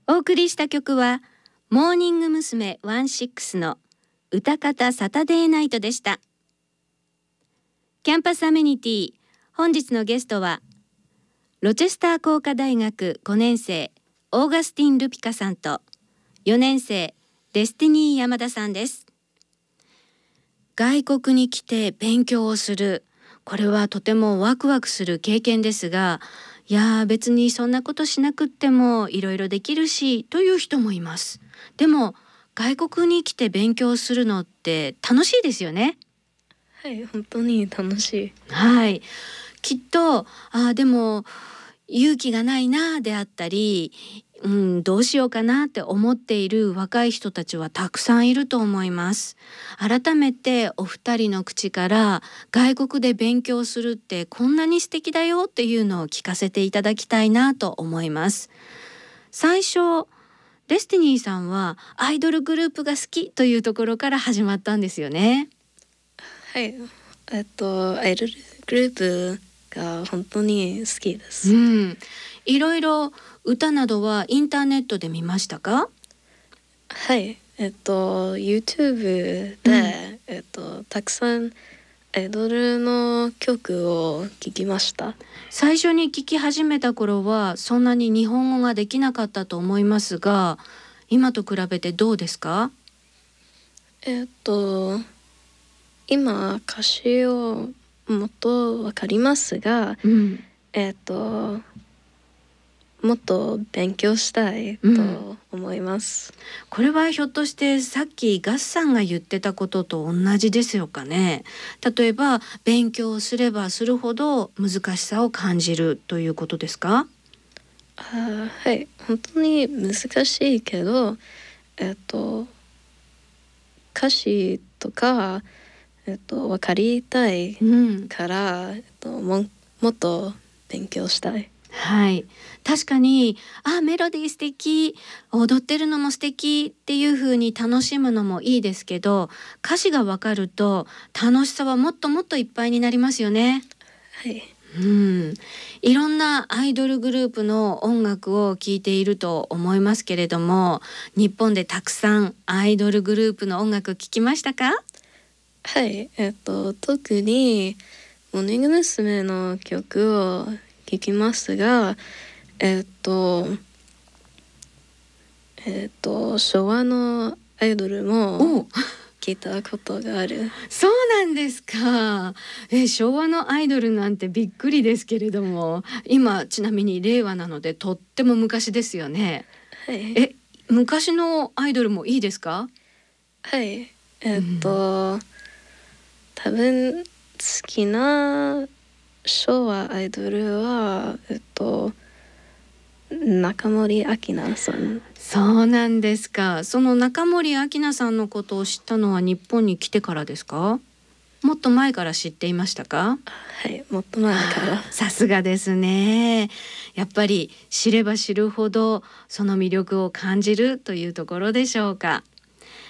お送りした曲はモーニング娘。16の歌方サタデーナイトでした。キャンパスアメニティ、本日のゲストはロチェスター工科大学5年生オーガスティン・ルピカさんと4年生デスティニー山田さんです。外国に来て勉強をする、これはとてもワクワクする経験ですが、いや別にそんなことしなくってもいろいろできるしという人もいます。でも外国に来て勉強するのって楽しいですよね。 はい、本当に楽しい。 はい、きっとでも勇気がないなであったり、どうしようかなって思っている若い人たちはたくさんいると思います。改めてお二人の口から外国で勉強するってこんなに素敵だよっていうのを聞かせていただきたいなと思います。最初デスティニーさんはアイドルグループが好きというところから始まったんですよね。 はい、アイドルグループが本当に好きです。 いろいろ歌などはインターネットで見ましたか？ はい、YouTube で、たくさんアイドルの曲を聴きました。 最初に聴き始めた頃はそんなに日本語ができなかったと思いますが、今と比べてどうですか？ 今歌詞をもっとわかりますが、もっと勉強したいと思います。 これはひょっとしてさっきガスさんが言ってたことと同じですよかね。例えば勉強すればするほど難しさを感じるということですか？ はい、本当に難しいけど、歌詞とか、分かりたいから、もっと勉強したい。 はい、確かにメロディー素敵、踊ってるのも素敵っていう風に楽しむのもいいですけど、歌詞がわかると楽しさはもっともっといっぱいになりますよね。 はい、 いろんなアイドルグループの音楽を聴いていると思いますけれども、日本でたくさんアイドルグループの音楽聴きましたか？ はい、特にモーニング娘。の曲を聴きますが、昭和のアイドルも聞いたことがある。 そうなんですか。昭和のアイドルなんてびっくりですけれども、今ちなみに令和なのでとっても昔ですよね。 はい、 昔のアイドルもいいですか？ はい、多分好きな昭和アイドルは、中森明菜さん。 そうなんですか。その中森明菜さんのことを知ったのは日本に来てからですか？もっと前から知っていましたか？ はい、もっと前から。 さすがですね。やっぱり知れば知るほどその魅力を感じるというところでしょうか。